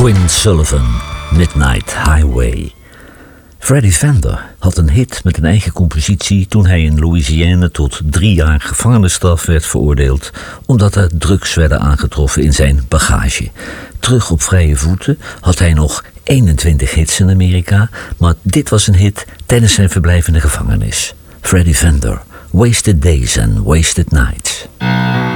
Quinn Sullivan, Midnight Highway. Freddie Fender had een hit met een eigen compositie toen hij in Louisiana tot 3 jaar gevangenisstraf werd veroordeeld omdat er drugs werden aangetroffen in zijn bagage. Terug op vrije voeten had hij nog 21 hits in Amerika, maar dit was een hit tijdens zijn verblijf in de gevangenis. Freddie Fender, Wasted Days and Wasted Nights.